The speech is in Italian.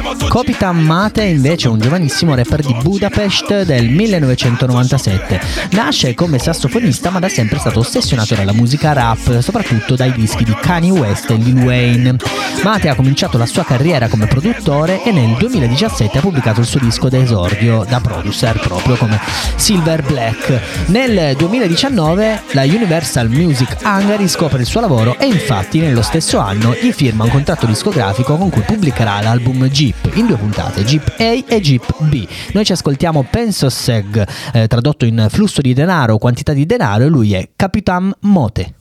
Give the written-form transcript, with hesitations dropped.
Kapitan Mate invece è un giovanissimo rapper di Budapest del 1997. Nasce come sassofonista ma da sempre è stato ossessionato dalla musica rap, soprattutto dai dischi di Kanye West e Lil Wayne. Mate ha cominciato la sua carriera come produttore e nel 2017 ha pubblicato il suo disco d'esordio da producer, proprio come Silver Black. Nel 2019 la Universal Music Hungary scopre il suo lavoro e infatti nello stesso anno gli firma un contratto discografico con cui pubblicherà l'album Jeep in 2 puntate, Jeep A e Jeep B. Noi ci ascoltiamo Penso Seg, tradotto in flusso di denaro o quantità di denaro, e lui è Kapitan Mate.